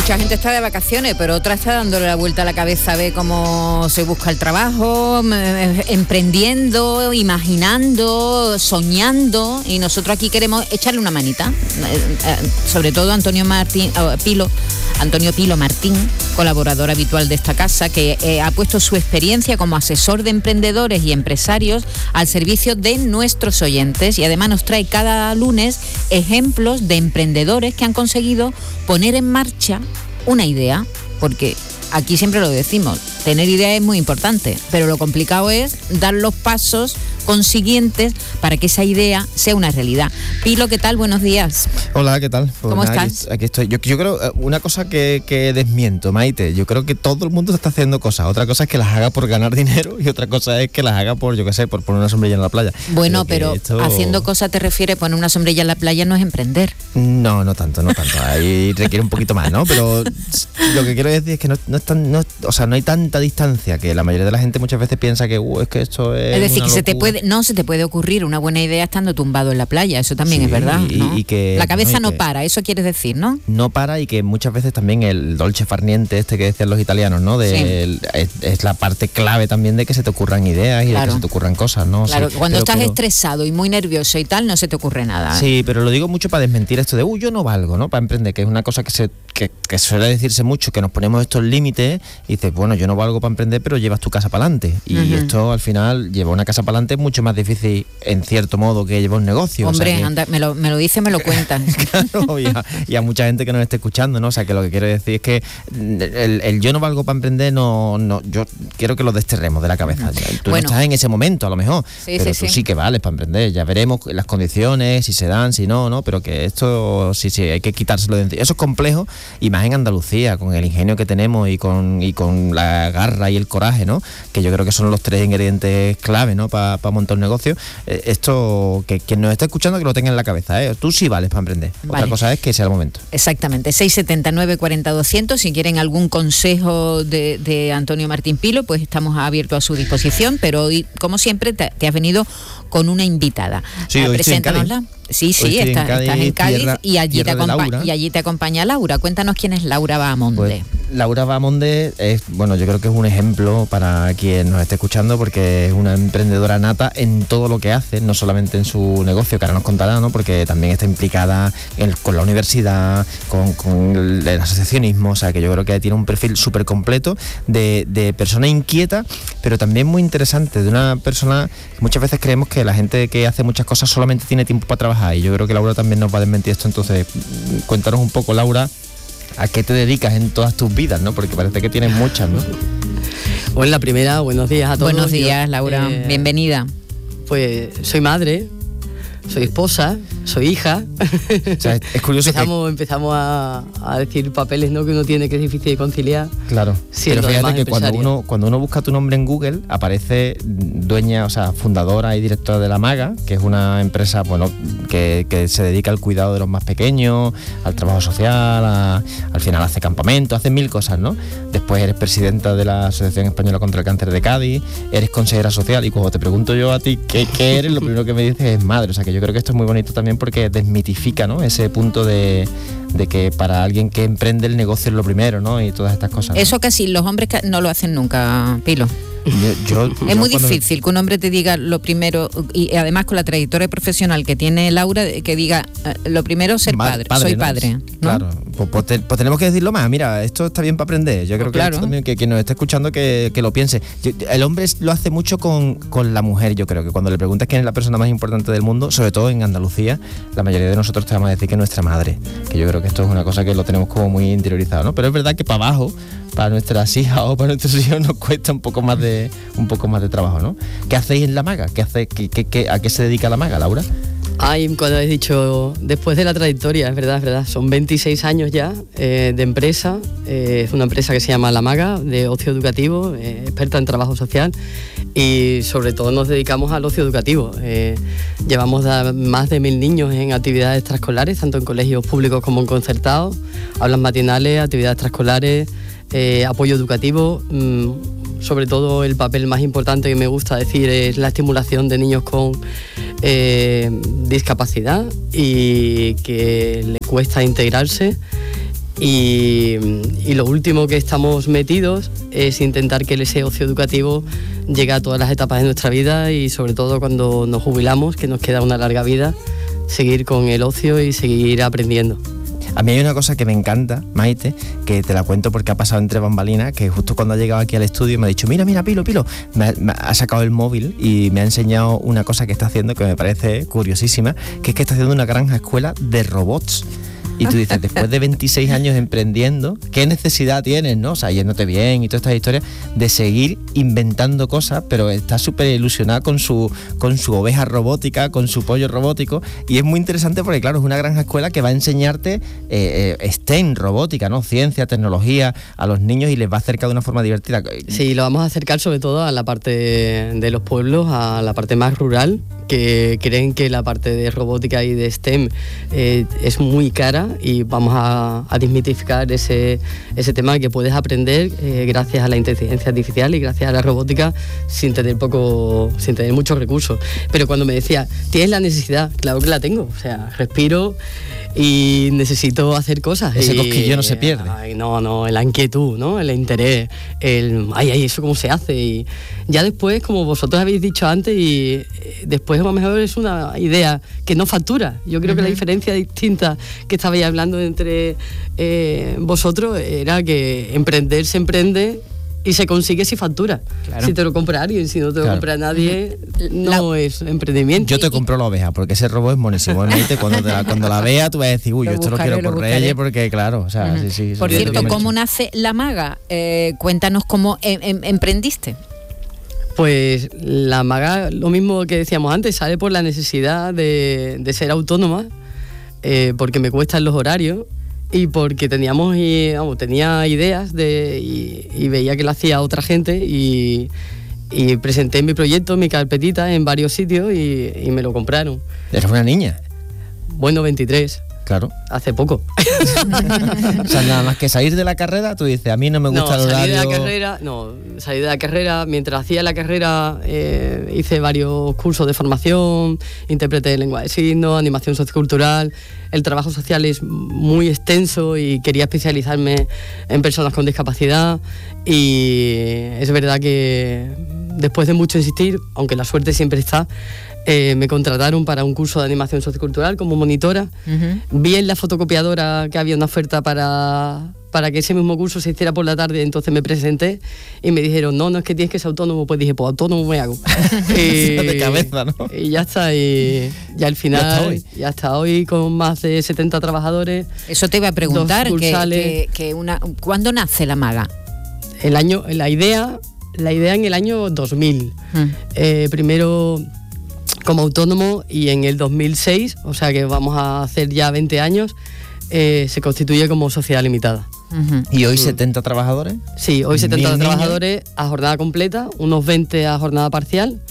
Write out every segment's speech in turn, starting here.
Mucha gente está de vacaciones, pero otra está dándole la vuelta a la cabeza a ver cómo se busca el trabajo, emprendiendo, imaginando, soñando, y nosotros aquí queremos echarle una manita. Sobre todo Antonio Pilo Martín, colaborador habitual de esta casa, que ha puesto su experiencia como asesor de emprendedores y empresarios al servicio de nuestros oyentes, y además nos trae cada lunes ejemplos de emprendedores que han conseguido poner en marcha una idea, porque aquí siempre lo decimos, tener idea es muy importante, pero lo complicado es dar los pasos consiguientes para que esa idea sea una realidad. Pilo, ¿qué tal? Buenos días. Hola, ¿qué tal? Pues ¿Cómo estás? Aquí estoy. Yo creo, una cosa que desmiento, Maite, yo creo que todo el mundo está haciendo cosas. Otra cosa es que las haga por ganar dinero y otra cosa es que las haga por, yo qué sé, por poner una sombrilla en la playa. Bueno, pero haciendo cosas te refiere, poner una sombrilla en la playa no es emprender. No tanto. Ahí requiere un poquito más, ¿no? Pero lo que quiero decir es que no hay tanta distancia, que la mayoría de la gente muchas veces piensa que es que esto es decir, que locura. se te puede ocurrir una buena idea estando tumbado en la playa, eso también es verdad, ¿no? Y que la cabeza no para, eso quieres decir, ¿no? No para, y que muchas veces también el dolce far niente que decían los italianos, ¿no? Es la parte clave también de que se te ocurran ideas y de que se te ocurran cosas, ¿no? Claro, cuando estás estresado y muy nervioso y tal, no se te ocurre nada. Sí, pero lo digo mucho para desmentir esto de yo no valgo, ¿no? Para emprender, que es una cosa que suele decirse mucho, que nos ponemos estos límites y dices, bueno, yo no valgo para emprender, pero llevas tu casa para adelante. Y esto al final, lleva una casa para adelante es mucho más difícil, en cierto modo, que llevar un negocio. Hombre, o sea, anda, me lo dice, me lo cuentan. Claro, y a mucha gente que nos esté escuchando, ¿no? O sea, que lo que quiero decir es que el yo no valgo para emprender, yo quiero que lo desterremos de la cabeza. Tú no estás en ese momento, a lo mejor, pero tú sí que vales para emprender. Ya veremos las condiciones, si se dan, si no, pero que esto sí, hay que quitárselo de encima. Eso es complejo, y más en Andalucía, con el ingenio que tenemos y con la garra y el coraje, ¿no? Que yo creo que son los tres ingredientes clave, ¿no? Para montar un negocio. Esto, que quien nos está escuchando, que lo tenga en la cabeza, ¿eh? Tú sí vales para emprender. Otra cosa es que sea el momento. Exactamente. 679 40 200. Si quieren algún consejo de Antonio Martín Pilo, pues estamos abiertos a su disposición, pero hoy, como siempre, te has venido con una invitada. Sí, hoy preséntanosla. Sí, estás en Cádiz y allí te acompaña Laura. Cuéntanos quién es Laura Bahamonde. Pues, Laura Bahamonde es, yo creo que es un ejemplo para quien nos esté escuchando, porque es una emprendedora nata en todo lo que hace, no solamente en su negocio, que ahora nos contará, ¿no? Porque también está implicada con la universidad, con el asociacionismo, o sea, que yo creo que tiene un perfil súper completo de persona inquieta, pero también muy interesante, de una persona que muchas veces creemos que la gente que hace muchas cosas solamente tiene tiempo para trabajar, y yo creo que Laura también nos va a desmentir esto. Entonces, cuéntanos un poco, Laura, ¿a qué te dedicas en todas tus vidas, no? Porque parece que tienes muchas, ¿no? Bueno, la primera, buenos días a todos. Buenos días, Laura, bienvenida. Pues soy madre, soy esposa, soy hija. O sea, es curioso empezamos a decir papeles, ¿no? Que uno tiene, que es difícil de conciliar. Claro, pero fíjate que cuando uno busca tu nombre en Google, aparece dueña, o sea, fundadora y directora de La Maga, que es una empresa, que se dedica al cuidado de los más pequeños, al trabajo social, al final hace campamentos, hace mil cosas, ¿no? Después eres presidenta de la Asociación Española contra el Cáncer de Cádiz, eres consejera social, y cuando te pregunto yo a ti qué eres, lo primero que me dices es madre. O sea, que yo creo que esto es muy bonito también, porque desmitifica, ¿no? Ese punto de que para alguien que emprende, el negocio es lo primero, ¿no? Y todas estas cosas, ¿no? Eso casi los hombres no lo hacen nunca, Pilo. Es muy difícil que un hombre te diga lo primero, y además con la trayectoria profesional que tiene Laura, que diga lo primero, ser padre, soy padre, ¿no? Claro, pues tenemos que decirlo más. Mira, esto está bien para aprender. Yo creo que esto también, que quien nos esté escuchando que lo piense. El hombre lo hace mucho con la mujer. Yo creo que cuando le preguntas quién es la persona más importante del mundo, sobre todo en Andalucía, la mayoría de nosotros te vamos a decir que nuestra madre, que yo creo que esto es una cosa que lo tenemos como muy interiorizado, ¿no? Pero es verdad que para abajo, para nuestras hijas o para nuestros hijos, nos cuesta un poco más de trabajo, ¿no? ¿Qué hacéis en La Maga? ¿A qué se dedica La Maga, Laura? Cuando has dicho, después de la trayectoria, es verdad, son 26 años ya de empresa. Es una empresa que se llama La Maga, de ocio educativo, experta en trabajo social, y sobre todo nos dedicamos al ocio educativo. Llevamos más de 1000 niños en actividades extraescolares, tanto en colegios públicos como en concertados, aulas matinales, actividades extraescolares, apoyo educativo. Sobre todo el papel más importante que me gusta decir es la estimulación de niños con discapacidad y que le cuesta integrarse, Y lo último que estamos metidos es intentar que ese ocio educativo llegue a todas las etapas de nuestra vida y sobre todo cuando nos jubilamos, que nos queda una larga vida, seguir con el ocio y seguir aprendiendo. A mí hay una cosa que me encanta, Maite, que te la cuento porque ha pasado entre bambalinas, que justo cuando ha llegado aquí al estudio me ha dicho, mira, Pilo, me ha sacado el móvil y me ha enseñado una cosa que está haciendo que me parece curiosísima, que es que está haciendo una granja escuela de robots. Y tú dices, después de 26 años emprendiendo, ¿qué necesidad tienes, no? O sea, yéndote bien y todas estas historias, de seguir inventando cosas, pero está súper ilusionada con su oveja robótica, con su pollo robótico. Y es muy interesante porque, claro, es una granja escuela que va a enseñarte STEM, robótica, ¿no? Ciencia, tecnología, a los niños y les va a acercar de una forma divertida. Sí, lo vamos a acercar sobre todo a la parte de los pueblos, a la parte más rural, que creen que la parte de robótica y de STEM es muy cara, y vamos a desmitificar ese tema que puedes aprender gracias a la inteligencia artificial y gracias a la robótica sin tener muchos recursos. Pero cuando me decía, ¿tienes la necesidad? Claro que la tengo, o sea, respiro y necesito hacer cosas. Ese cosquillo no se pierde. No, la inquietud, ¿no? El interés, eso cómo se hace. Y ya después, como vosotros habéis dicho antes, y después a lo mejor es una idea que no factura. Yo creo que la diferencia distinta que estabais hablando entre vosotros era que emprender se emprende y se consigue si factura. Claro. Si te lo compra alguien, si no te lo compra nadie, no es emprendimiento. Yo te compro la oveja, porque ese robot es monísimo. Cuando la vea, tú vas a decir, uy, yo esto lo quiero por Reyes, porque claro, o sea, sí. Por cierto, ¿cómo nace La Maga? Cuéntanos cómo emprendiste. Pues La Maga, lo mismo que decíamos antes, sale por la necesidad de ser autónoma, porque me cuestan los horarios y porque tenía ideas y veía que lo hacía otra gente y presenté mi proyecto, mi carpetita en varios sitios y me lo compraron. ¿Eres una niña? Bueno, 23. Claro. Hace poco. O sea, nada más que salir de la carrera, tú dices, a mí no me gusta el horario. Salí de la carrera, mientras hacía la carrera hice varios cursos de formación, intérprete de lengua de signos, animación sociocultural. El trabajo social es muy extenso y quería especializarme en personas con discapacidad, y es verdad que después de mucho insistir, aunque la suerte siempre está, me contrataron para un curso de animación sociocultural como monitora. Vi en la fotocopiadora que había una oferta para que ese mismo curso se hiciera por la tarde, entonces me presenté y me dijeron, no, es que tienes que ser autónomo. Pues dije, pues autónomo me hago. De cabeza, ¿no? Y ya está, y ya al final, ya hasta hoy con más de 70 trabajadores. Eso te iba a preguntar, ¿cuándo nace La Maga? La idea en el año 2000. Primero como autónomo, y en el 2006, o sea que vamos a hacer ya 20 años, se constituye como sociedad limitada. ¿Y hoy 70 trabajadores? Sí, hoy 70 trabajadores a jornada completa, unos 20 a jornada parcial,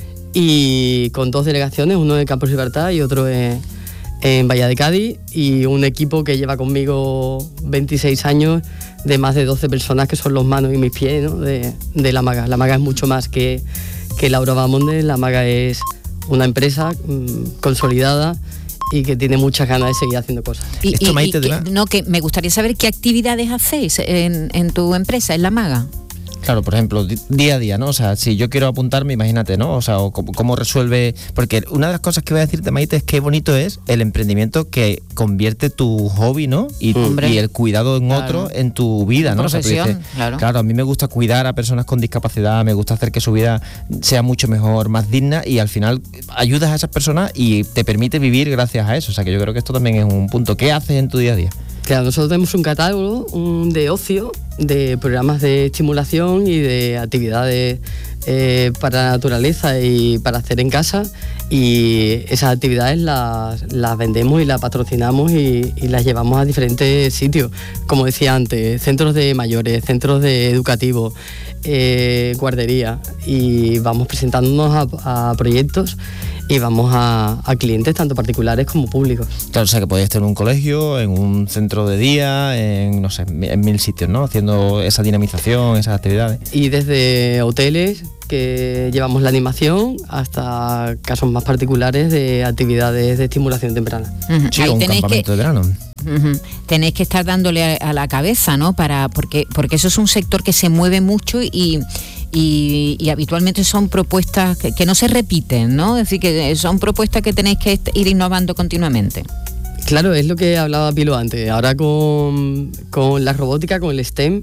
y con 2 delegaciones, uno en Campos Libertad y otro en Bahía de Cádiz, y un equipo que lleva conmigo 26 años, de más de 12 personas que son los manos y mis pies, ¿no? de La Maga. La Maga es mucho más que Laura Bahamonde. La Maga es una empresa consolidada y que tiene muchas ganas de seguir haciendo cosas. Que me gustaría saber qué actividades hacéis en tu empresa, en La Maga. Claro, por ejemplo, día a día, ¿no? O sea, si yo quiero apuntarme, imagínate, ¿no? O sea, cómo resuelve... Porque una de las cosas que voy a decirte, Maite, es qué bonito es el emprendimiento que convierte tu hobby, ¿no? Y el cuidado en otro en tu vida, ¿no? Profesión, o sea, tú dices, claro, a mí me gusta cuidar a personas con discapacidad, me gusta hacer que su vida sea mucho mejor, más digna, y al final ayudas a esas personas y te permite vivir gracias a eso. O sea, que yo creo que esto también es un punto. ¿Qué haces en tu día a día? Claro, nosotros tenemos un catálogo de ocio, de programas de estimulación y de actividades para la naturaleza y para hacer en casa, y esas actividades las vendemos y las patrocinamos y las llevamos a diferentes sitios, como decía antes, centros de mayores, centros educativos, guardería, y vamos presentándonos a proyectos y vamos a clientes tanto particulares como públicos. Claro, o sea que podéis estar en un colegio, en un centro de día, en 1000 sitios, ¿no? Haciendo esa dinamización, esas actividades. Y desde hoteles, que llevamos la animación, hasta casos más particulares de actividades de estimulación temprana. Sí, un campamento de verano. Tenéis que estar dándole a la cabeza, ¿no? Porque eso es un sector que se mueve mucho y habitualmente son propuestas que no se repiten, ¿no? Es decir, que son propuestas que tenéis que ir innovando continuamente. Claro, es lo que hablaba Pilo antes. Ahora con la robótica, con el STEM,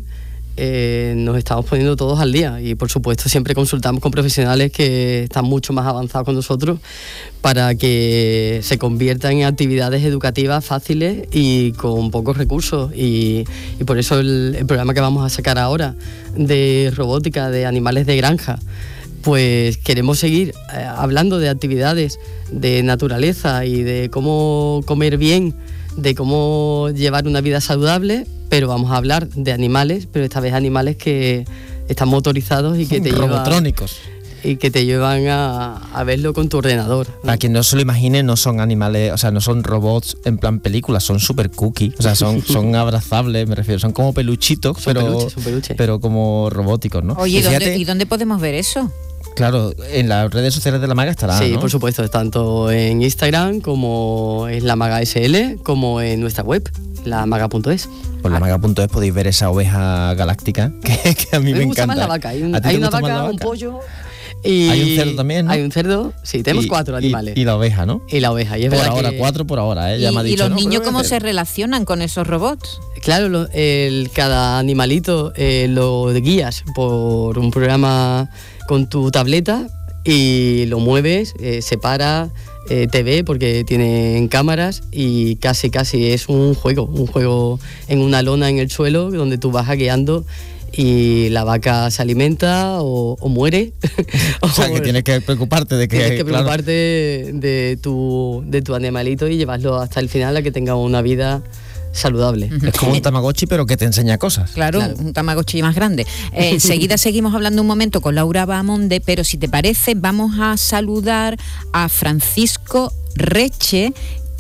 nos estamos poniendo todos al día y por supuesto siempre consultamos con profesionales que están mucho más avanzados con nosotros para que se conviertan en actividades educativas fáciles y con pocos recursos y por eso el programa que vamos a sacar ahora de robótica de animales de granja, pues queremos seguir hablando de actividades de naturaleza y de cómo comer bien, de cómo llevar una vida saludable, pero vamos a hablar de animales, pero esta vez animales que están motorizados y que te robotrónicos. Y que te llevan a verlo con tu ordenador, ¿no? Para quien no se lo imagine, no son animales, o sea, no son robots en plan película, son super cookie, o sea, son abrazables, me refiero, son como peluchitos, son peluches. pero como robóticos, ¿no? Oye, ¿y dónde podemos ver eso? Claro, en las redes sociales de La Maga estará, sí, ¿no? Por supuesto, tanto en Instagram como en La Maga SL, como en nuestra web, lamaga.es. Por lamaga.es podéis ver esa oveja galáctica que a mí me gusta encanta. más la vaca. Hay una vaca, un pollo. Y hay un cerdo también, ¿no? Hay un cerdo, sí, tenemos 4 animales. Y la oveja, ¿no? Y la oveja. Y es por verdad ahora, que... 4 por ahora, ya me ha dicho. ¿Y los niños cómo se relacionan con esos robots? Claro, cada animalito lo guías por un programa con tu tableta y lo mueves, se para, te ve porque tienen cámaras y casi es un juego en una lona en el suelo donde tú vas guiando y la vaca se alimenta o muere. O sea, que tienes que preocuparte de que... Tienes que preocuparte de tu animalito y llevarlo hasta el final a que tenga una vida saludable. Es como un Tamagotchi, pero que te enseña cosas. Claro. Un Tamagotchi más grande. Enseguida seguimos hablando un momento con Laura Bahamonde, pero si te parece, vamos a saludar a Francisco Reche,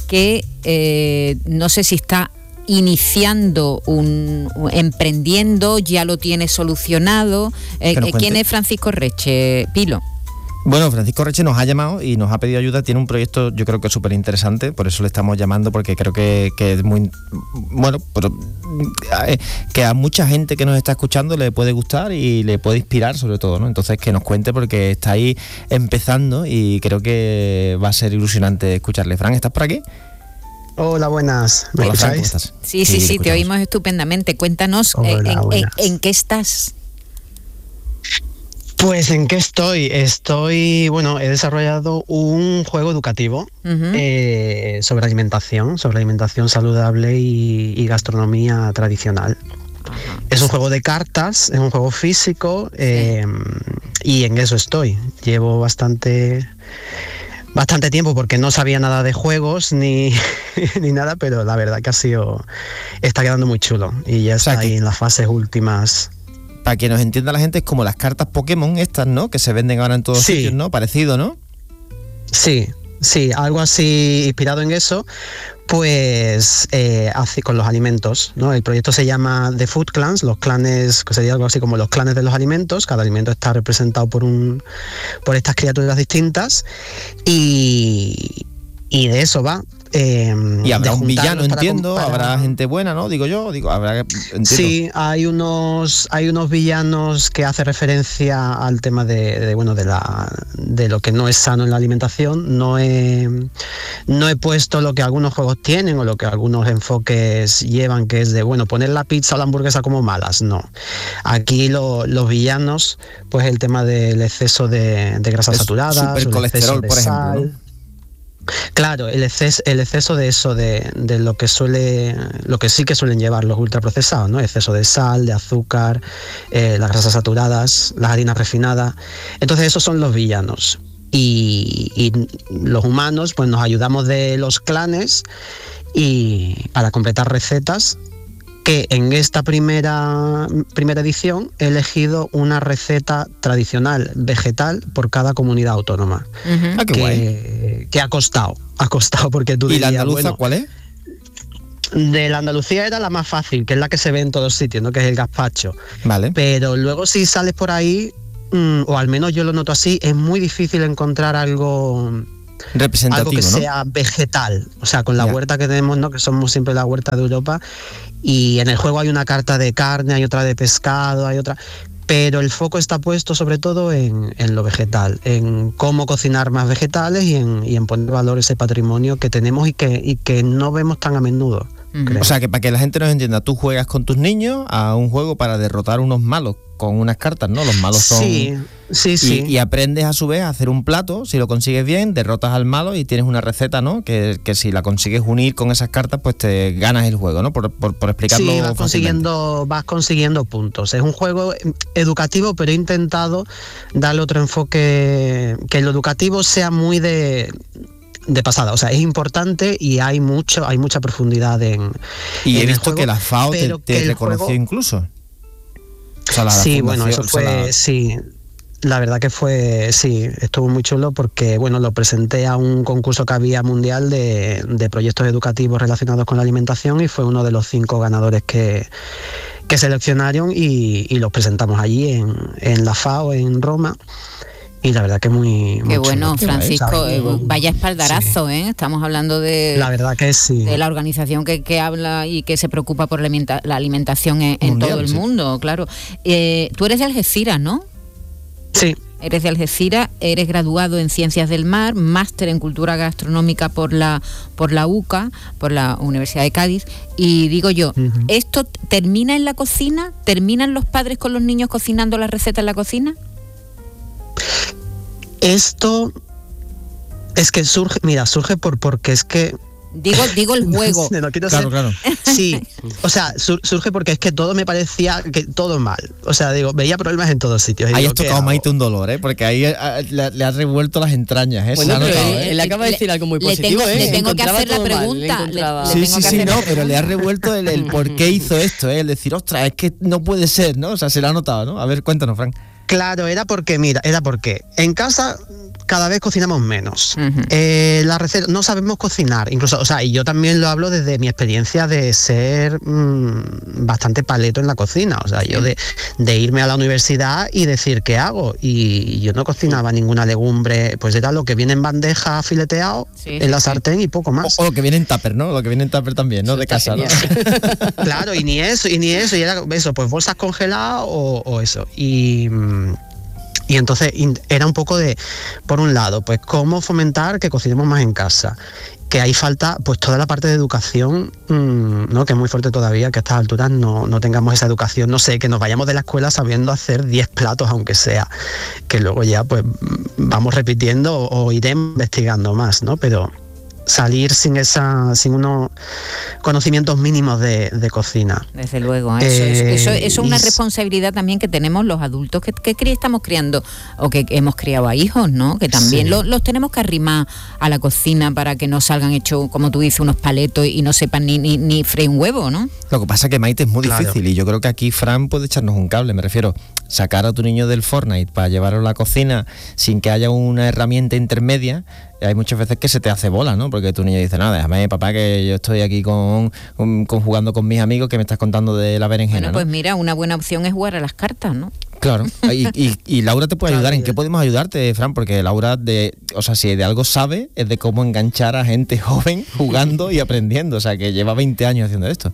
que no sé si está iniciando emprendiendo, ya lo tiene solucionado. ¿Quién es Francisco Reche, Pilo? Bueno, Francisco Reche nos ha llamado y nos ha pedido ayuda. Tiene un proyecto, yo creo que es súper interesante, por eso le estamos llamando, porque creo que es muy... Bueno, pero que a mucha gente que nos está escuchando le puede gustar y le puede inspirar sobre todo, ¿no? Entonces que nos cuente, porque está ahí empezando y creo que va a ser ilusionante escucharle. Fran, ¿estás por aquí? Hola, buenas. ¿Me escucháis? Sí, te oímos estupendamente. Cuéntanos. Hola, en qué estás. Pues en qué estoy. He desarrollado un juego educativo sobre alimentación saludable y gastronomía tradicional. Es un juego de cartas, es un juego físico, y en eso estoy. Llevo bastante tiempo porque no sabía nada de juegos ni nada, pero la verdad que está quedando muy chulo y ya está ahí en las fases últimas. Para que nos entienda la gente, es como las cartas Pokémon estas, ¿no? Que se venden ahora en todos sitios, ¿no? Parecido, ¿no? Sí, algo así inspirado en eso, pues hace con los alimentos, ¿no? El proyecto se llama The Food Clans, los clanes, que sería algo así como los clanes de los alimentos. Cada alimento está representado por estas criaturas distintas y de eso va. Y habrá un villano, entiendo, habrá gente buena, ¿no? Entiendo. Sí, hay unos villanos que hacen referencia al tema de lo que no es sano en la alimentación. No he puesto lo que algunos juegos tienen o lo que algunos enfoques llevan, que es de poner la pizza o la hamburguesa como malas. No. Aquí los villanos, pues el tema del exceso de grasas saturadas, el colesterol, de por ejemplo, sal, ¿no? Claro, el exceso de eso, de lo que sí que suelen llevar los ultraprocesados, ¿no? Exceso de sal, de azúcar, las grasas saturadas, las harinas refinadas. Entonces esos son los villanos. Y los humanos, pues nos ayudamos de los clanes y para completar recetas, que en esta primera edición he elegido una receta tradicional vegetal por cada comunidad autónoma. Qué guay. Que ha costado porque tú dirías... ¿Y la andaluza cuál es? De la Andalucía era la más fácil, que es la que se ve en todos sitios, ¿no? Que es el gazpacho. Vale. Pero luego si sales por ahí, o al menos yo lo noto así, es muy difícil encontrar algo representativo, algo que ¿no? sea vegetal, o sea, con la Ya. huerta que tenemos, ¿no? Que somos siempre la huerta de Europa, y en el juego hay una carta de carne, hay otra de pescado, hay otra, pero el foco está puesto sobre todo en lo vegetal, en cómo cocinar más vegetales y en poner valor ese patrimonio que tenemos y que no vemos tan a menudo. creo. O sea, que para que la gente nos entienda, tú juegas con tus niños a un juego para derrotar unos malos con unas cartas, ¿no? Los malos son... Sí. Y aprendes a su vez a hacer un plato, si lo consigues bien, derrotas al malo y tienes una receta, ¿no? Que si la consigues unir con esas cartas, pues te ganas el juego, ¿no? Por explicarlo Sí, fácilmente. vas consiguiendo puntos. Es un juego educativo, pero he intentado darle otro enfoque, que lo educativo sea muy de pasada, o sea, es importante y hay mucha profundidad en Y he el visto juego, que la FAO pero te que el reconoció juego- incluso. O sea, la Sí, fundación, bueno, eso o sea, fue, sí. La verdad que estuvo muy chulo porque, bueno, lo presenté a un concurso que había mundial de proyectos educativos relacionados con la alimentación y fue uno de los 5 ganadores que seleccionaron y los presentamos allí en la FAO en Roma. Y la verdad que muy Qué chulo. bueno, Qué guay, Francisco, ¿sabes? vaya espaldarazo, ¿eh? Estamos hablando de... La verdad que sí. de la organización que habla y que se preocupa por la alimentación en Mundial, todo el sí. mundo, claro. Tú eres de Algeciras, ¿no? Sí, Eres de Algeciras, eres graduado en Ciencias del Mar, máster en Cultura Gastronómica por la UCA, por la Universidad de Cádiz. Y digo yo, Ujú. ¿esto termina en la cocina? ¿Terminan los padres con los niños cocinando las recetas en la cocina? esto es que surge porque es que Digo el juego. no quiero Claro, ser- claro. Sí, o sea, surge porque es que todo me parecía que todo mal. O sea, digo, veía problemas en todos sitios. Y Ahí digo, has ¿qué tocado, hago? Maite, un dolor, ¿eh? Porque ahí le has revuelto las entrañas, ¿eh? Bueno, Se ha pero notado, él acaba de decir algo muy positivo, ¿eh? Le tengo que Encontraba hacer la todo mal, pregunta. le encontraba- Le Sí, tengo sí, que sí, hacer la no, pero le has pregunta. revuelto el por qué hizo esto, ¿eh? El decir, ostras, es que no puede ser, ¿no? O sea, se lo ha notado, ¿no? A ver, cuéntanos, Frank. Claro, era porque en casa cada vez cocinamos menos. Ujú. La receta, no sabemos cocinar, incluso, o sea, y yo también lo hablo desde mi experiencia de ser bastante paleto en la cocina, o sea, yo de irme a la universidad y decir qué hago, y yo no cocinaba ninguna legumbre, pues era lo que viene en bandeja fileteado Sí, en la sí, sartén y poco más. O lo que viene en tupper, ¿no? Lo que viene en tupper también, ¿no? De Está casa, ¿no? genial. Claro, y ni eso, y era eso, pues bolsas congeladas o eso. Y entonces era un poco de, por un lado, pues cómo fomentar que cocinemos más en casa. Que ahí falta pues toda la parte de educación, ¿no? Que es muy fuerte todavía, que a estas alturas no tengamos esa educación, no sé, que nos vayamos de la escuela sabiendo hacer 10 platos, aunque sea, que luego ya pues vamos repitiendo o iremos investigando más, ¿no? Pero salir sin unos conocimientos mínimos de cocina. Desde luego, eso es una y- responsabilidad también que tenemos los adultos que estamos criando o que hemos criado a hijos, ¿no? Que también Sí. los tenemos que arrimar a la cocina para que no salgan hechos, como tú dices, unos paletos y no sepan ni freír un huevo, ¿no? Lo que pasa es que, Maite, es muy Claro. difícil y yo creo que aquí Fran puede echarnos un cable, me refiero, sacar a tu niño del Fortnite para llevarlo a la cocina sin que haya una herramienta intermedia. Hay muchas veces que se te hace bola, ¿no? Porque tu niño dice, nada, déjame, papá, que yo estoy aquí con jugando con mis amigos que me estás contando de la berenjena, Bueno, ¿no? pues mira, una buena opción es jugar a las cartas, ¿no? Claro. Y Laura te puede Claro, ayudar. ¿En y- qué podemos ayudarte, Fran? Porque Laura, si de algo sabe, es de cómo enganchar a gente joven jugando y aprendiendo. O sea, que lleva 20 años haciendo esto.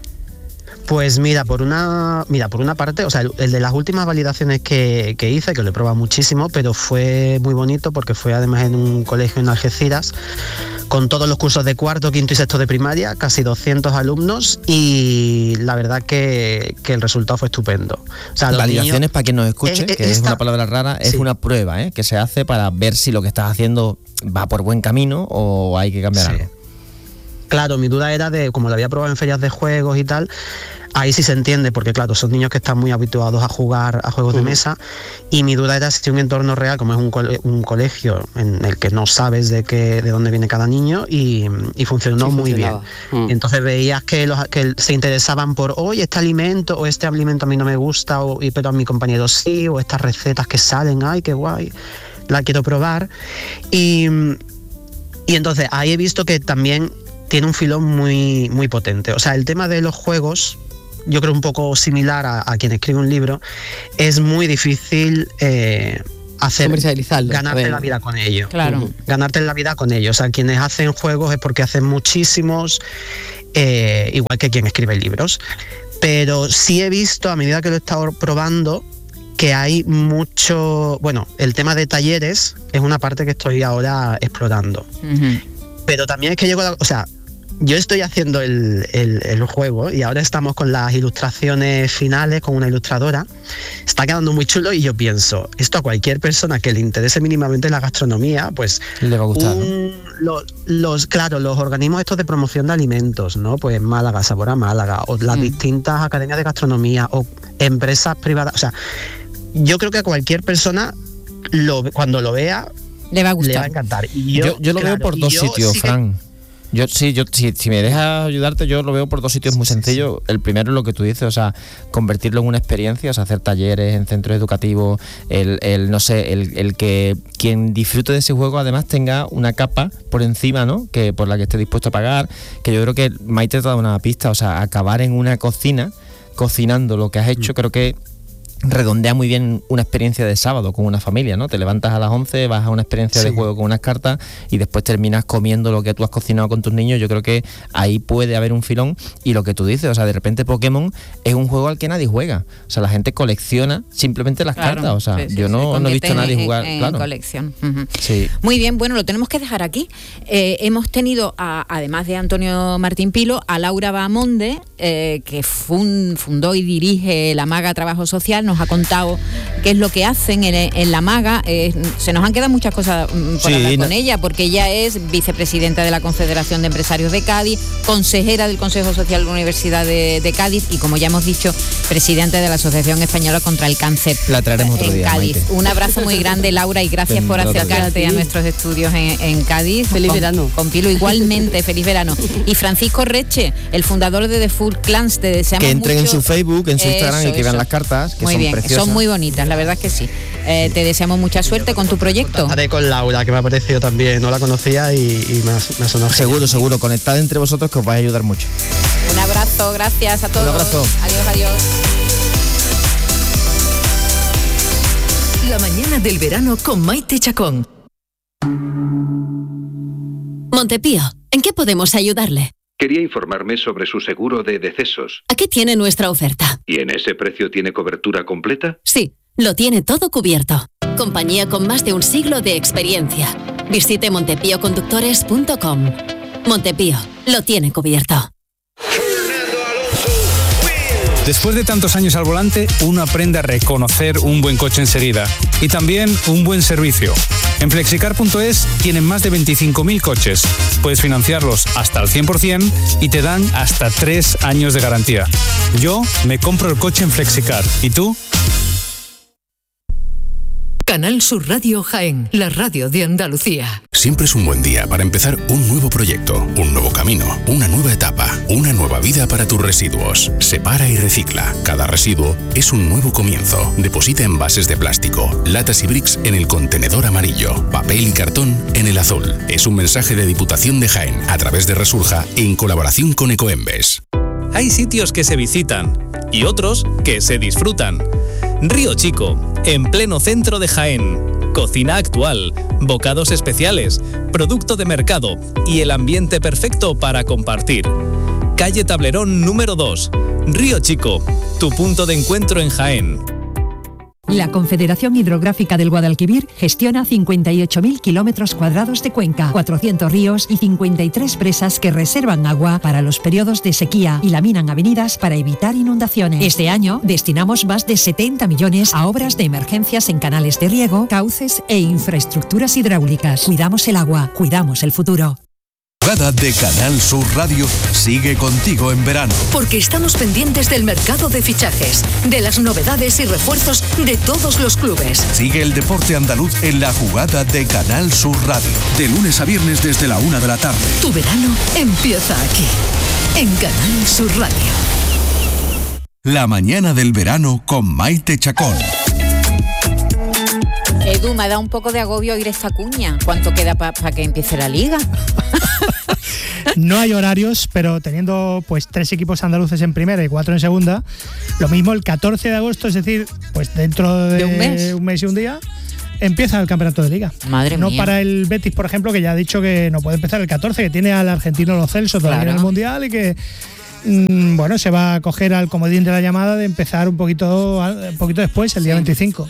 Pues mira, por una parte, o sea, el de las últimas validaciones que hice, que lo he probado muchísimo, pero fue muy bonito porque fue además en un colegio en Algeciras, con todos los cursos de cuarto, quinto y sexto de primaria, casi 200 alumnos, y la verdad que el resultado fue estupendo. O sea, los Validaciones, niños- para quien nos escuche, que es esta- una palabra rara, es Sí. una prueba, ¿eh? Que se hace para ver si lo que estás haciendo va por buen camino o hay que cambiar Sí. algo. Claro, mi duda era de, como lo había probado en ferias de juegos y tal, ahí sí se entiende, porque claro, son niños que están muy habituados a jugar a juegos de mesa, y mi duda era si un entorno real, como es un colegio en el que no sabes de dónde viene cada niño, y funcionó Sí, muy bien. funcionaba. Entonces veías que se interesaban por, oye, este alimento, o este alimento a mí no me gusta, pero a mi compañero sí, o estas recetas que salen, ay, qué guay, la quiero probar. Y entonces ahí he visto que también tiene un filón muy, muy potente. O sea, el tema de los juegos, yo creo un poco similar a quien escribe un libro, es muy difícil ganarte la vida con ello. Claro. Ganarte la vida con ello. O sea, quienes hacen juegos es porque hacen muchísimos, igual que quien escribe libros. Pero sí he visto, a medida que lo he estado probando, que hay mucho... Bueno, el tema de talleres es una parte que estoy ahora explorando. Pero también es que yo estoy haciendo el juego y ahora estamos con las ilustraciones finales con una ilustradora. Está quedando muy chulo y yo pienso, esto a cualquier persona que le interese mínimamente la gastronomía, pues le va a gustar, ¿no? Los organismos estos de promoción de alimentos, ¿no? Pues Málaga, Sabor a Málaga, o las distintas academias de gastronomía o empresas privadas. O sea, yo creo que a cualquier persona cuando lo vea le va a gustar. Le va a encantar. Y yo lo veo por dos sitios, Fran. Si me dejas ayudarte, yo lo veo por dos sitios muy sencillos. El primero es lo que tú dices, o sea, convertirlo en una experiencia, o sea, hacer talleres en centros educativos, el que quien disfrute de ese juego además tenga una capa por encima, ¿no? Que por la que esté dispuesto a pagar, que yo creo que Maite te ha dado una pista, o sea, acabar en una cocina, cocinando lo que has hecho, creo que redondea muy bien una experiencia de sábado con una familia, ¿no? Te levantas a las 11, vas a una experiencia de juego con unas cartas y después terminas comiendo lo que tú has cocinado con tus niños. Yo creo que ahí puede haber un filón. Y lo que tú dices, o sea, de repente Pokémon es un juego al que nadie juega. O sea, la gente colecciona simplemente las cartas. O sea, yo no he visto a nadie jugar. En colección. Sí. Muy bien, bueno, lo tenemos que dejar aquí. Hemos tenido, además de Antonio Martín Pilo, a Laura Bahamonde, que fundó y dirige La Maga Trabajo Social. Nos ha contado qué es lo que hacen en La Maga. Se nos han quedado muchas cosas por hablar con ella, porque ella es vicepresidenta de la Confederación de Empresarios de Cádiz, consejera del Consejo Social de la Universidad de Cádiz y, como ya hemos dicho, presidenta de la Asociación Española contra el Cáncer. La traeremos otro día, Cádiz. Maite. Un abrazo muy grande, Laura, y gracias por acercarte a nuestros estudios en Cádiz. Feliz verano. Con Pilo igualmente, feliz verano. Y Francisco Reche, el fundador de The Full Clans, te deseamos que entren mucho. En su Facebook, en su Instagram y que vean las cartas, que muy son bien, preciosas. son muy bonitas, la verdad es que sí. Te deseamos mucha suerte con tu proyecto. Estaré con Laura, que me ha parecido también, no la conocía y me ha sonado. Seguro, conectad entre vosotros que os vais a ayudar mucho. Un abrazo, gracias a todos. Un abrazo. Adiós. La mañana del verano con Maite Chacón. Montepío, ¿en qué podemos ayudarle? Quería informarme sobre su seguro de decesos. Aquí tiene nuestra oferta. ¿Y en ese precio tiene cobertura completa? Sí, lo tiene todo cubierto. Compañía con más de un siglo de experiencia. Visite montepíoconductores.com. Montepío, lo tiene cubierto. Después de tantos años al volante, uno aprende a reconocer un buen coche enseguida y también un buen servicio. En Flexicar.es tienen más de 25.000 coches. Puedes financiarlos hasta al 100% y te dan hasta 3 años de garantía. Yo me compro el coche en Flexicar. ¿Y tú? Canal Sur Radio Jaén, la radio de Andalucía. Siempre es un buen día para empezar un nuevo proyecto, un nuevo camino, una nueva etapa, una nueva vida para tus residuos. Separa y recicla. Cada residuo es un nuevo comienzo. Deposita envases de plástico, latas y bricks en el contenedor amarillo, papel y cartón en el azul. Es un mensaje de Diputación de Jaén a través de Resurja en colaboración con Ecoembes. Hay sitios que se visitan y otros que se disfrutan. Río Chico, en pleno centro de Jaén. Cocina actual, bocados especiales, producto de mercado y el ambiente perfecto para compartir. Calle Tablerón número 2, Río Chico, tu punto de encuentro en Jaén. La Confederación Hidrográfica del Guadalquivir gestiona 58.000 kilómetros cuadrados de cuenca, 400 ríos y 53 presas que reservan agua para los periodos de sequía y laminan avenidas para evitar inundaciones. Este año destinamos más de 70 millones a obras de emergencias en canales de riego, cauces e infraestructuras hidráulicas. Cuidamos el agua, cuidamos el futuro. La jugada de Canal Sur Radio sigue contigo en verano. Porque estamos pendientes del mercado de fichajes, de las novedades y refuerzos de todos los clubes. Sigue el deporte andaluz en la jugada de Canal Sur Radio. De lunes a viernes desde la 1 de la tarde. Tu verano empieza aquí, en Canal Sur Radio. La mañana del verano con Maite Chacón. Edu, me ha dado un poco de agobio oír esta cuña. ¿Cuánto queda para que empiece la liga? No hay horarios, pero teniendo pues 3 equipos andaluces en primera y 4 en segunda, lo mismo el 14 de agosto, es decir, pues dentro de un mes y un día, empieza el campeonato de liga. Madre no mía. para el Betis, por ejemplo, que ya ha dicho que no puede empezar el 14, que tiene al argentino Lo Celso todavía en el Mundial y que bueno, se va a coger al comodín de la llamada de empezar un poquito después, el día 25.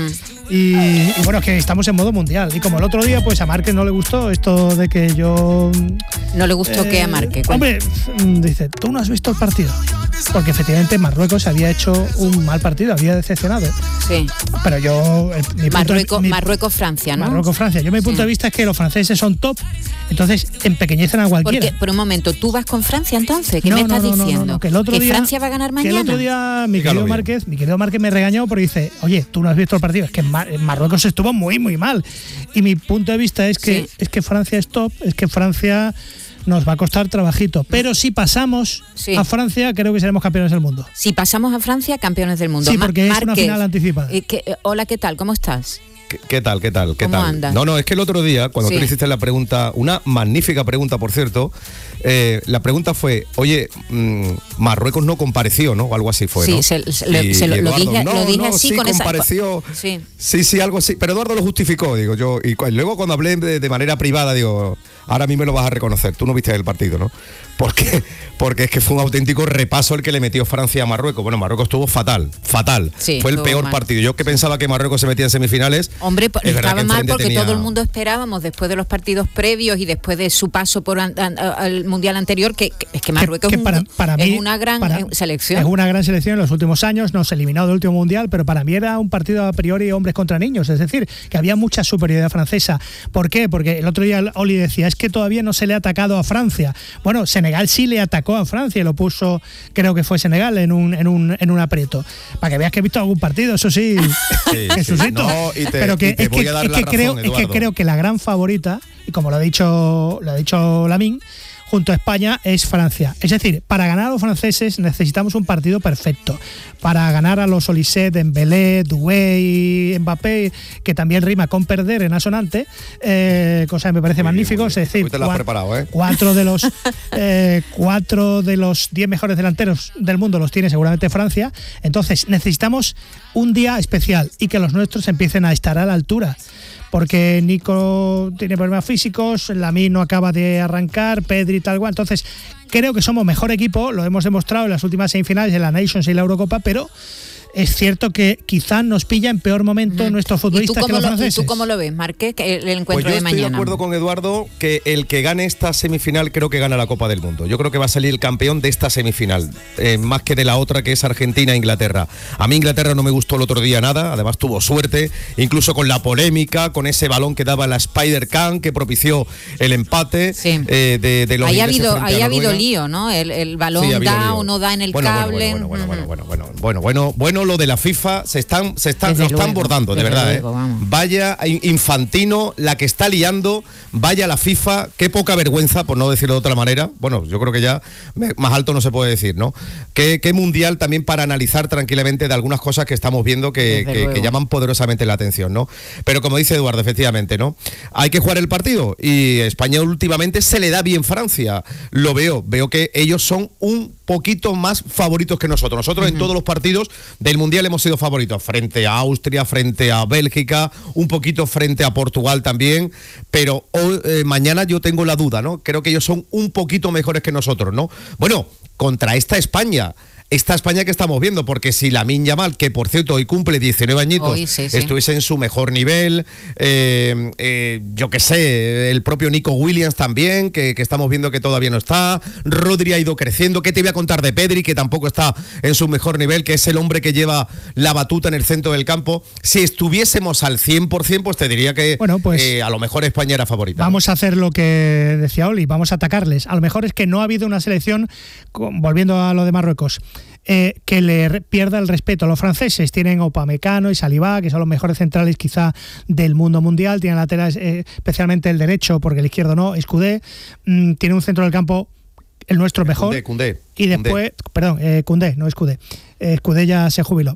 Y bueno, es que estamos en modo mundial. Y como el otro día, pues a Márquez no le gustó esto de que yo... ¿No le gustó que a Márquez? Hombre, dice, tú no has visto el partido. Porque efectivamente Marruecos había hecho un mal partido, había decepcionado. Sí. Pero yo... Marruecos-Francia, ¿no? Marruecos-Francia. Yo mi punto de vista es que los franceses son top, entonces empequeñecen a cualquiera. Porque, por un momento, ¿tú vas con Francia entonces? ¿Qué me estás diciendo? Que el otro día, Francia va a ganar mañana. Que el otro día mi querido Márquez me regañó porque dice, oye, tú no has visto el partido, es que Marruecos estuvo muy, muy mal. Y mi punto de vista es que Francia es top, es que Francia nos va a costar trabajito. Pero si pasamos a Francia, creo que seremos campeones del mundo. Si pasamos a Francia, campeones del mundo. Sí, porque es una final anticipada. Hola, ¿qué tal? ¿Cómo estás? ¿Qué tal? ¿Cómo andas? No, es que el otro día, cuando tú le hiciste la pregunta, una magnífica pregunta, por cierto, la pregunta fue, oye, Marruecos no compareció, ¿no? O algo así fue, ¿no? Sí, lo dije así sí, con compareció, esa... Sí, algo así. Pero Eduardo lo justificó, digo yo. Y luego cuando hablé de manera privada, digo, ahora a mí me lo vas a reconocer. Tú no viste el partido, ¿no? Porque es que fue un auténtico repaso el que le metió Francia a Marruecos. Bueno, Marruecos estuvo fatal. Sí, fue el peor partido. Yo que pensaba que Marruecos se metía en semifinales. Hombre, estaba mal porque todo el mundo esperábamos, después de los partidos previos y después de su paso por al Mundial anterior, que Marruecos para mí, es una gran selección. Es una gran selección en los últimos años, nos eliminó del último Mundial, pero para mí era un partido a priori hombres contra niños, es decir, que había mucha superioridad francesa. ¿Por qué? Porque el otro día Oli decía, es que todavía no se le ha atacado a Francia. Bueno, Senegal sí le atacó a Francia y lo puso, creo que fue Senegal, en un aprieto. Para que veas que he visto algún partido, eso sí, Jesucito. No, pero que creo que la gran favorita, y como lo ha dicho Lamine, junto a España, es Francia. Es decir, para ganar a los franceses necesitamos un partido perfecto. Para ganar a los Olise, Dembélé, Doué y Mbappé, que también rima con perder en asonante, cosa que me parece magnífico. Es decir, cuatro de los 10 mejores delanteros del mundo los tiene seguramente Francia. Entonces necesitamos un día especial y que los nuestros empiecen a estar a la altura. Porque Nico tiene problemas físicos, Lamine no acaba de arrancar, Pedri tal cual. Entonces, creo que somos mejor equipo, lo hemos demostrado en las últimas semifinales de la Nations y la Eurocopa, pero es cierto que quizás nos pilla en peor momento nuestros futbolistas que los franceses. ¿Y tú cómo lo ves, Márquez, el encuentro de mañana? Estoy de acuerdo con Eduardo que el que gane esta semifinal creo que gana la Copa del Mundo. Yo creo que va a salir el campeón de esta semifinal, más que de la otra que es Argentina-Inglaterra. A mí Inglaterra no me gustó el otro día nada, además tuvo suerte, incluso con la polémica, con ese balón que daba la Spider-Can que propició el empate de los ingleses. Ahí ha habido lío, ¿no? El balón da o no da en el cable. Bueno, lo de la FIFA lo están bordando, de verdad. Vaya Infantino, la que está liando, vaya la FIFA, qué poca vergüenza, por no decirlo de otra manera. Bueno, yo creo que ya más alto no se puede decir, ¿no? Qué mundial también para analizar tranquilamente de algunas cosas que estamos viendo que llaman poderosamente la atención, ¿no? Pero como dice Eduardo, efectivamente, ¿no? Hay que jugar el partido y España últimamente se le da bien Francia. Lo veo que ellos son un poquito más favoritos que nosotros. Nosotros en todos los partidos del Mundial hemos sido favoritos, frente a Austria, frente a Bélgica, un poquito frente a Portugal también, pero hoy, mañana yo tengo la duda, ¿no? Creo que ellos son un poquito mejores que nosotros, ¿no? Bueno, contra esta España que estamos viendo, porque si Lamine Yamal, que por cierto hoy cumple 19 añitos, estuviese en su mejor nivel, yo qué sé, el propio Nico Williams también, que estamos viendo que todavía no está, Rodri ha ido creciendo. ¿Qué te voy a contar de Pedri, que tampoco está en su mejor nivel, que es el hombre que lleva la batuta en el centro del campo? Si estuviésemos al 100%, pues te diría que a lo mejor España era favorita. Vamos a hacer lo que decía Oli, vamos a atacarles. A lo mejor es que no ha habido una selección, volviendo a lo de Marruecos, que le pierda el respeto a los franceses. Tienen Upamecano y Saliba, que son los mejores centrales quizá del mundo mundial. Tienen laterales, especialmente el derecho, porque el izquierdo no, es Koundé. Tiene un centro del campo, el nuestro mejor. Koundé. Y después, perdón, Koundé, no es Koundé. Koundé ya se jubiló.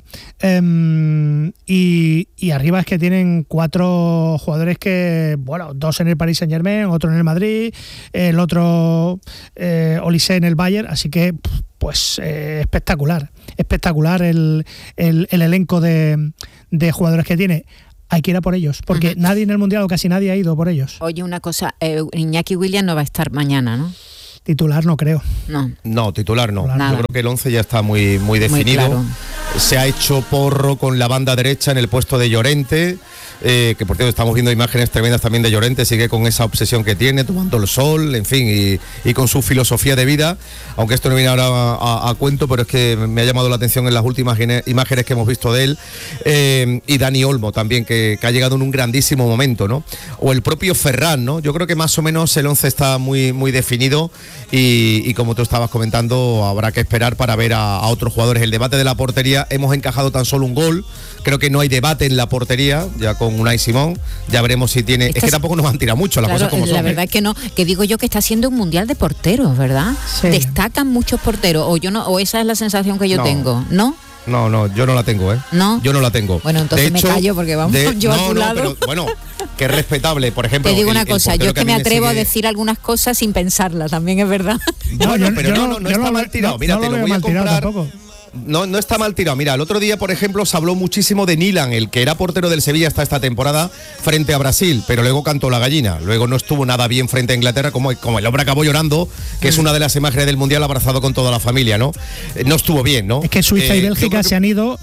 Y arriba es que tienen 4 jugadores que, bueno, 2 en el Paris Saint-Germain, otro en el Madrid, el otro Olise en el Bayern, así que pues espectacular el elenco de jugadores que tiene. hay que ir a por ellos, porque nadie en el Mundial o casi nadie ha ido por ellos. Oye, una cosa, Iñaki Williams no va a estar mañana, ¿no? Titular no creo. No, titular no. Nada. Yo creo que el 11 ya está muy definido. Muy claro. Se ha hecho porro con la banda derecha en el puesto de Llorente, que por cierto estamos viendo imágenes tremendas también de Llorente, sigue con esa obsesión que tiene, tomando el sol, en fin, y con su filosofía de vida, aunque esto no viene ahora a cuento, pero es que me ha llamado la atención en las últimas imágenes que hemos visto de él, y Dani Olmo también, que ha llegado en un grandísimo momento, ¿no? O el propio Ferran, ¿no? Yo creo que más o menos el 11 está muy definido, y como tú estabas comentando, habrá que esperar para ver a otros jugadores. El debate de la portería, hemos encajado tan solo un gol, creo que no hay debate en la portería, ya con Unai Simón, ya veremos si tiene... Es que tampoco nos han tirado mucho, las cosas como son. La verdad es que no, que digo yo que está siendo un mundial de porteros, ¿verdad? Sí. Destacan muchos porteros, o esa es la sensación que yo tengo, ¿no? No, yo no la tengo, ¿eh? ¿No? Yo no la tengo. Bueno, entonces me callo porque vamos, yo a tu lado. Pero, bueno, que es respetable, por ejemplo. Te digo una cosa, yo que me atrevo a decir algunas cosas sin pensarlas, también es verdad. Bueno, pero no está mal tirado. Mira, te lo voy a comprar. No está mal tirado. Mira, el otro día, por ejemplo, se habló muchísimo de Nilan, el que era portero del Sevilla hasta esta temporada frente a Brasil, pero luego cantó la gallina. Luego no estuvo nada bien frente a Inglaterra, como el hombre acabó llorando, que es una de las imágenes del Mundial, abrazado con toda la familia, ¿no? No estuvo bien, ¿no? Es que Suiza y Bélgica se han ido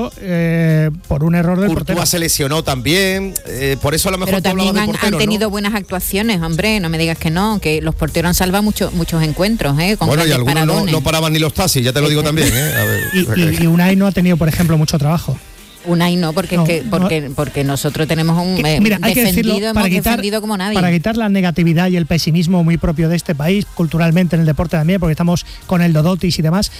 por un error del portero. Courtois se lesionó también, por eso a lo mejor... Pero también portero, han tenido ¿no? buenas actuaciones, hombre, no me digas que no, que los porteros han salvado muchos encuentros, con bueno, y algunos paradones. no paraban ni los taxis, ya te lo digo también, ¿eh? A ver. Y Unai no ha tenido, por ejemplo, mucho trabajo. Unai no, porque nosotros tenemos un mira, hay que decirlo, hemos defendido como nadie. Para quitar la negatividad y el pesimismo muy propio de este país, culturalmente en el deporte también, porque estamos con el Dodotis y demás,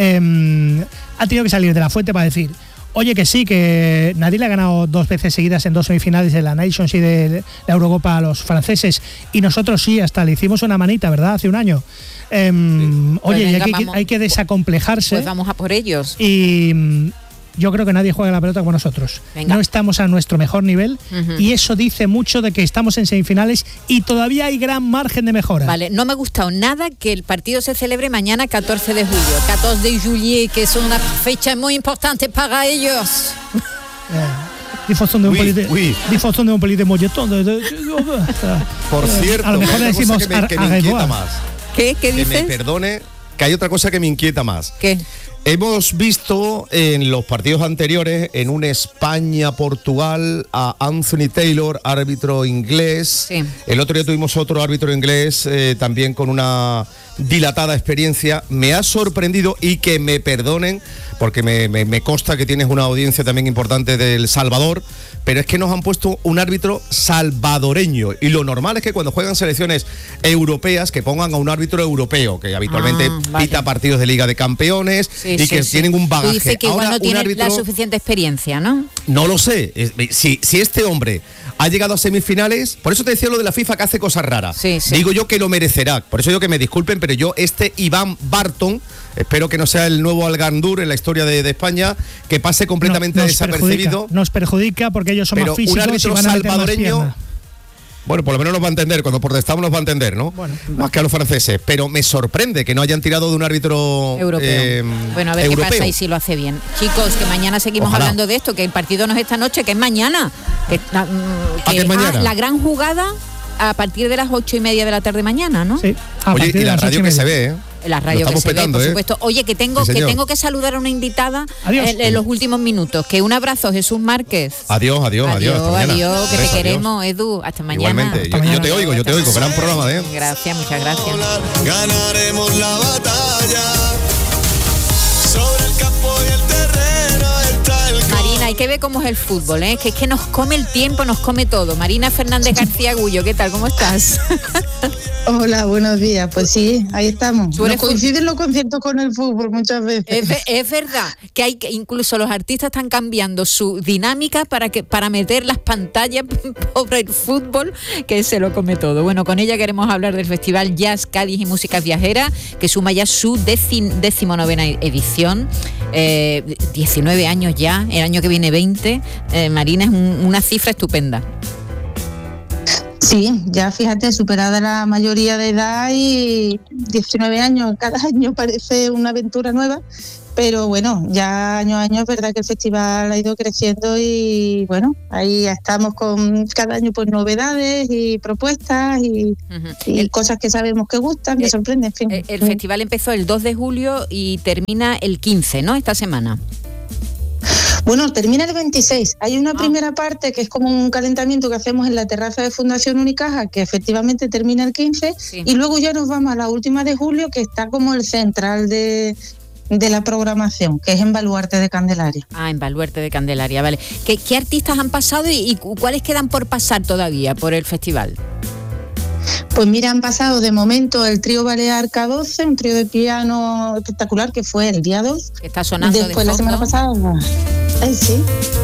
ha tenido que salir de la fuente para decir: oye, que sí, que nadie le ha ganado 2 veces seguidas en 2 semifinales de la Nations y de la Eurocopa a los franceses, y nosotros sí, hasta le hicimos una manita, ¿verdad? Hace un año. Oye, venga, hay que desacomplejarse. Pues vamos a por ellos. Y yo creo que nadie juega la pelota como nosotros. Venga. No estamos a nuestro mejor nivel, y eso dice mucho de que estamos en semifinales y todavía hay gran margen de mejora. Vale, no me ha gustado nada que el partido se celebre mañana 14 de julio. 14 de julio, que es una fecha muy importante para ellos. Difusión de un pelín de molletón. Por cierto, a lo mejor le decimos que me inquieta más. ¿Qué dices? Que me perdone, que hay otra cosa que me inquieta más. ¿Qué? Hemos visto en los partidos anteriores, en un España-Portugal, a Anthony Taylor, árbitro inglés. Sí. El otro día tuvimos otro árbitro inglés, también con una dilatada experiencia. Me ha sorprendido, y que me perdonen, porque me consta que tienes una audiencia también importante del Salvador, pero es que nos han puesto un árbitro salvadoreño, y lo normal es que cuando juegan selecciones europeas que pongan a un árbitro europeo, que habitualmente pita partidos de Liga de Campeones, y que tienen un bagaje. Tú dices que ahora igual no tiene árbitro, la suficiente experiencia, ¿no? No lo sé. Si este hombre ha llegado a semifinales, por eso te decía lo de la FIFA, que hace cosas raras. Sí. Digo yo que lo merecerá. Por eso digo que me disculpen, pero yo, Iván Barton, espero que no sea el nuevo Algandur en la historia de España, que pase completamente desapercibido. Nos perjudica porque ellos son más físicos, un árbitro y van a meter salvadoreño. más. Bueno, por lo menos nos va a entender, cuando protestamos nos va a entender, ¿no? Bueno, más que a los franceses. Pero me sorprende que no hayan tirado de un árbitro europeo. Bueno, a ver europeo. qué pasa y si lo hace bien. Chicos, que mañana seguimos hablando de esto, que el partido no es esta noche, que es mañana. Que es mañana. La gran jugada a partir de las 8:30 de la tarde mañana, ¿no? Sí. Oye, y la radio que se ve, ¿eh? La radio que se ve, por supuesto. Oye, que tengo que saludar a una invitada en los últimos minutos. Que un abrazo, Jesús Márquez. Adiós. Adiós, que te queremos, Edu. Hasta mañana. Igualmente. Yo te oigo. Gran programa, ¿eh? Gracias, muchas gracias. Ganaremos la batalla. Sobre el campo y el terreno está el... Marina, hay que ver cómo es el fútbol, ¿eh? Que es que nos come el tiempo, nos come todo. Marina Fernández García Gullo, ¿qué tal? ¿Cómo estás? Hola, buenos días. Pues sí, ahí estamos. Nos coinciden los conciertos con el fútbol muchas veces. Es verdad que incluso los artistas están cambiando su dinámica para meter las pantallas por el fútbol, que se lo come todo. Bueno, con ella queremos hablar del Festival Jazz Cádiz y Música Viajera, que suma ya su 19ª edición. 19 años ya, el año que viene 20. Marina, es una cifra estupenda. Sí, ya fíjate, superada la mayoría de edad, y 19 años, cada año parece una aventura nueva, Pero bueno, ya año a año es verdad que el festival ha ido creciendo y bueno, ahí estamos con cada año pues novedades y propuestas y cosas que sabemos que gustan, que sorprenden, en fin. El festival empezó el 2 de julio y termina el 15, ¿no? Esta semana. Bueno, termina el 26. Hay una primera parte que es como un calentamiento que hacemos en la terraza de Fundación Unicaja, que efectivamente termina el 15, y luego ya nos vamos a la última de julio, que está como el central de la programación, que es en Baluarte de Candelaria. En Baluarte de Candelaria, vale. ¿Qué artistas han pasado y cuáles quedan por pasar todavía por el festival? Pues mira, han pasado de momento el trío Balear K12, un trío de piano espectacular que fue el día 2. Que está sonando después de fondo. La semana pasada. Sí.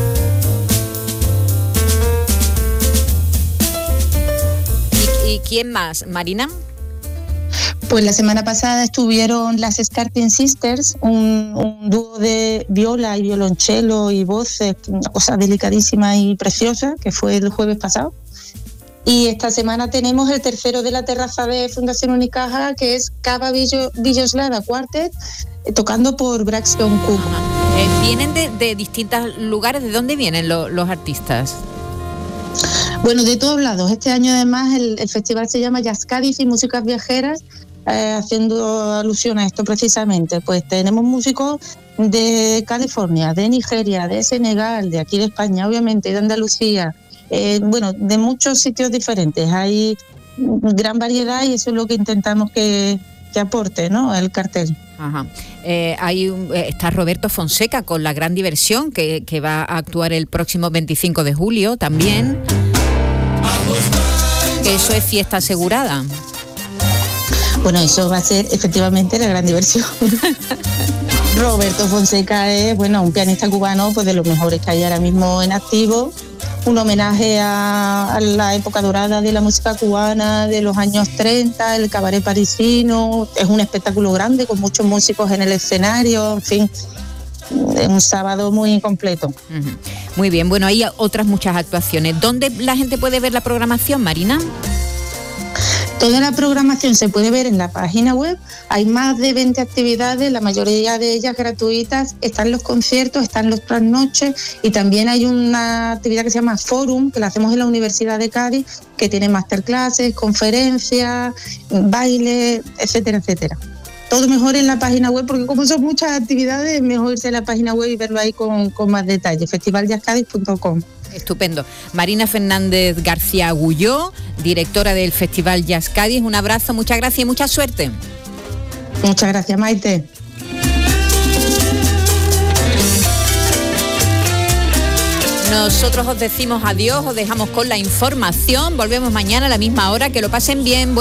¿Y quién más? ¿Marina? Pues la semana pasada estuvieron las Scarpin Sisters, un dúo de viola y violonchelo y voces, una cosa delicadísima y preciosa, que fue el jueves pasado. Y esta semana tenemos el tercero de la terraza de Fundación Unicaja, que es Cava Villoslada Quartet, tocando por Braxton Cook. ¿Vienen de distintos lugares? ¿De dónde vienen los artistas? Bueno, de todos lados. Este año además el festival se llama Jazz Cádiz y Músicas Viajeras, haciendo alusión a esto precisamente. Pues tenemos músicos de California, de Nigeria, de Senegal, de aquí de España, obviamente, de Andalucía. Bueno, de muchos sitios diferentes. Hay gran variedad y eso es lo que intentamos que aporte, ¿no?, el cartel. Ajá. Está Roberto Fonseca con La Gran Diversión, que va a actuar el próximo 25 de julio también. Que eso es fiesta asegurada. Bueno, eso va a ser efectivamente La Gran Diversión. Roberto Fonseca es, bueno, un pianista cubano pues de los mejores que hay ahora mismo en activo. Un homenaje a la época dorada de la música cubana de los años 30, el cabaret parisino. Es un espectáculo grande con muchos músicos en el escenario, en fin, es un sábado muy completo. Uh-huh. Muy bien, bueno, hay otras muchas actuaciones. ¿Dónde la gente puede ver la programación, Marina? Toda la programación se puede ver en la página web. Hay más de 20 actividades, la mayoría de ellas gratuitas. Están los conciertos, están los trasnoches y también hay una actividad que se llama Forum, que la hacemos en la Universidad de Cádiz, que tiene masterclasses, conferencias, baile, etcétera, etcétera. Todo mejor en la página web, porque como son muchas actividades, es mejor irse a la página web y verlo ahí con más detalle, festivaljazzcadiz.com. Estupendo. Marina Fernández García Agulló, directora del Festival Jazz Cádiz. Un abrazo, muchas gracias y mucha suerte. Muchas gracias, Maite. Nosotros os decimos adiós, os dejamos con la información. Volvemos mañana a la misma hora. Que lo pasen bien.